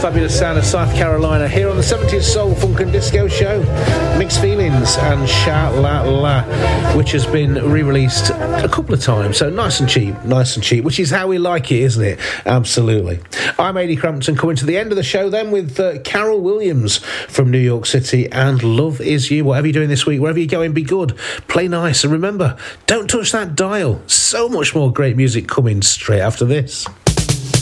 fabulous sound of South Carolina here on the 70s Soul, Funk and Disco Show. Mixed Feelings and Sha La La, which has been re-released a couple of times, so nice and cheap, which is how we like it, isn't it? Absolutely. I'm Ady Crampton, coming to the end of the show then with Carol Williams from New York City and Love Is You. Whatever you're doing this week, wherever you're going, be good, play nice, and remember, don't touch that dial. So much more great music coming straight after this.